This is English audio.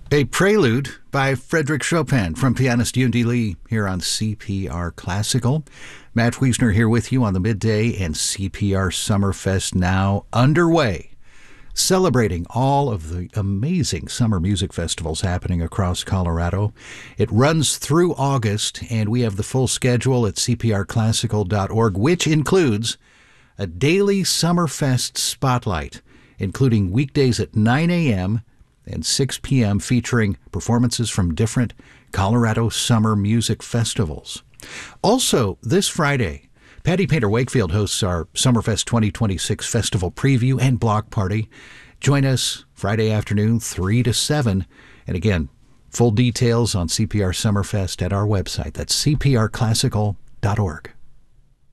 A prelude by Frederick Chopin from pianist Yundi Lee here on CPR Classical. Matt Wiesner here with you on the midday, and CPR Summerfest now underway, celebrating all of the amazing summer music festivals happening across Colorado. It runs through August, and we have the full schedule at cprclassical.org, which includes a daily Summerfest spotlight, including weekdays at 9 a.m. and 6 p.m. featuring performances from different Colorado summer music festivals. Also, this Friday, Patty Painter Wakefield hosts our Summerfest 2026 festival preview and block party. Join us Friday afternoon, 3 to 7. And again, full details on CPR Summerfest at our website. That's cprclassical.org.